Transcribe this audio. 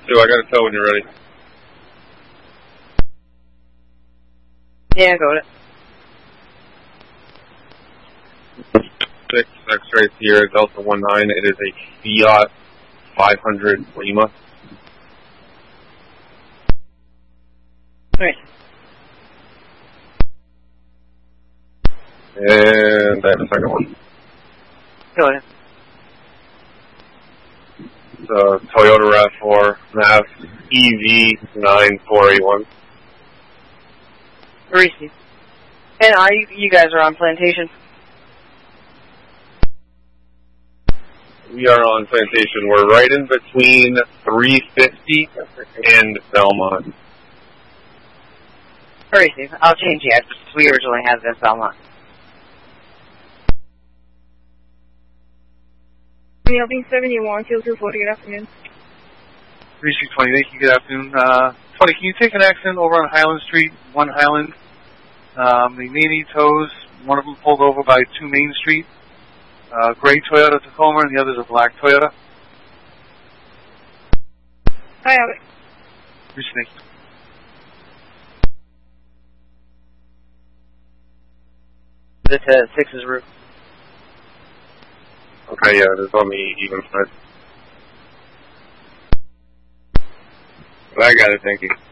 So I got to tell when you're ready. Yeah, got it. 6 X-ray Sierra Delta 19. It is a Fiat 500 Lima. Right. And I have a second one. Go ahead. It's a Toyota RAV4 MAV EV9481. Receive. And you guys are on Plantation? We are on Plantation. We're right in between 350 and Belmont. Receive. I'll change the address. We originally had this Belmont. Melvin 71, 224, good afternoon. 3620, good afternoon. 20, can you take an accident over on Highland Street, 1 Highland? The Navy tows, one of them pulled over by 2 Main Street. Gray Toyota Tacoma and the other's a black Toyota. Hi, Alex. Recently. This 6's roof. Okay, yeah, it is on the even side. I got it, thank you.